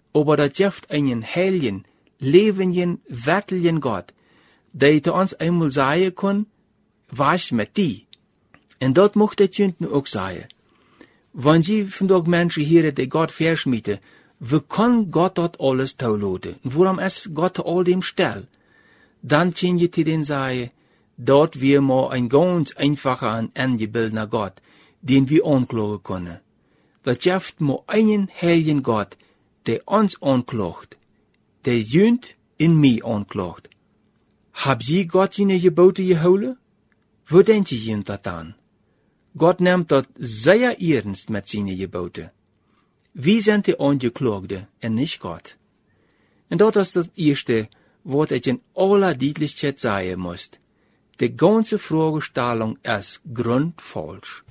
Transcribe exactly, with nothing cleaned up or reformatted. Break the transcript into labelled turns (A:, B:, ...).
A: aber das gibt einen heiligen, lebendigen, wertlichen Gott, der zu uns einmal sagen kann, was mit die. Und dat mocht het jünten ook sagen. Wenn sie vandaag Menschen hier die Gott verschmieten, wie kann Gott dat alles toelaten? Warum ist Gott all dem still? Dann können je zu den sagen, dort wir mal ein ganz einfacher und angebildeter Gott, den wir anklagen können. Das gibt mal einen heiligen Gott, der uns anklagt, der jünt in mir anklagt. Hab sie Gott seine Gebote gehouden? Wo denkt ihr jünt dat an? Gott nimmt dat sehr ernst mit seinen Geboten. Wir sind die Angeklagte und nicht Gott. Und das ist das Erste, was ich in aller Deutlichkeit sagen muss. Die ganze Fragestellung ist grundfalsch.